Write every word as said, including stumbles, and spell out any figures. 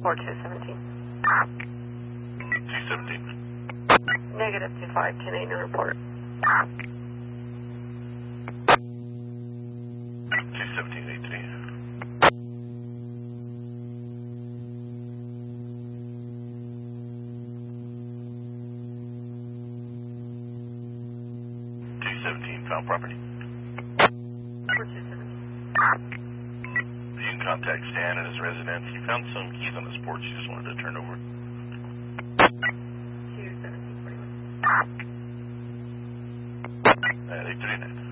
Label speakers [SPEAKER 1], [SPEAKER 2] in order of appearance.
[SPEAKER 1] Or two seventeen.
[SPEAKER 2] two seventeen.
[SPEAKER 1] Negative two five, ten eight, no report.
[SPEAKER 2] two seventeen, eight three. two seventeen, found property.
[SPEAKER 1] Or two seventeen.
[SPEAKER 2] You can contact Stan at his residence. He found some keys on his porch he just wanted to turn over.
[SPEAKER 1] two seventeen, forty-one.
[SPEAKER 2] At eight thirty-nine.